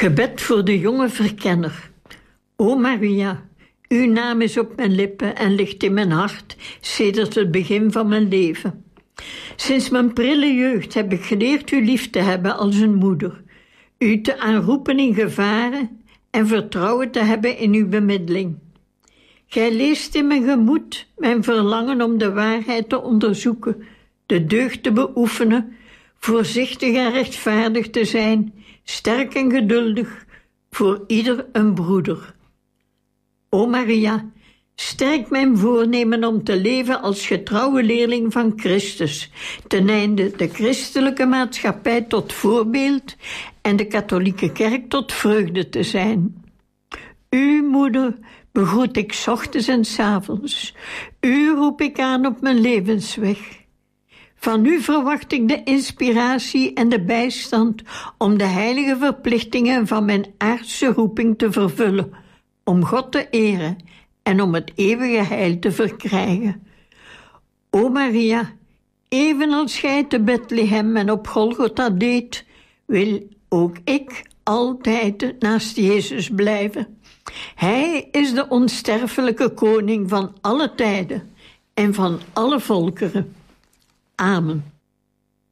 Gebed voor de jonge verkenner. O Maria, uw naam is op mijn lippen en ligt in mijn hart sedert het begin van mijn leven. Sinds mijn prille jeugd heb ik geleerd u lief te hebben als een moeder, u te aanroepen in gevaren en vertrouwen te hebben in uw bemiddeling. Gij leest in mijn gemoed mijn verlangen om de waarheid te onderzoeken, de deugd te beoefenen, voorzichtig en rechtvaardig te zijn, sterk en geduldig, voor ieder een broeder. O Maria, sterk mijn voornemen om te leven als getrouwe leerling van Christus, ten einde de christelijke maatschappij tot voorbeeld en de katholieke kerk tot vreugde te zijn. Uw moeder begroet ik 's ochtends en 's avonds. U roep ik aan op mijn levensweg. Van u verwacht ik de inspiratie en de bijstand om de heilige verplichtingen van mijn aardse roeping te vervullen, om God te eren en om het eeuwige heil te verkrijgen. O Maria, evenals gij te Bethlehem en op Golgotha deed, wil ook ik altijd naast Jezus blijven. Hij is de onsterfelijke koning van alle tijden en van alle volkeren. Amen.